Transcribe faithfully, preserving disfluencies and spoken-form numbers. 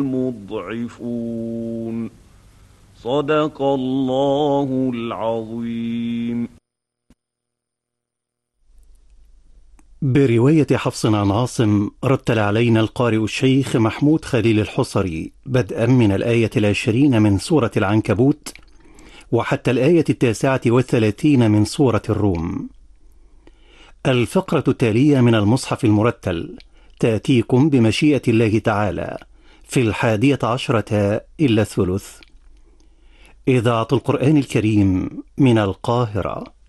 المضعفون. صدق الله العظيم. برواية حفص عن عاصم، رتل علينا القارئ الشيخ محمود خليل الحصري بدءا من الآية العشرين من سورة العنكبوت وحتى الآية التاسعة والثلاثين من سورة الروم. الفقرة التالية من المصحف المرتل تأتيكم بمشيئة الله تعالى في الحادية عشرة إلا الثلث. إذاعة القرآن الكريم من القاهرة.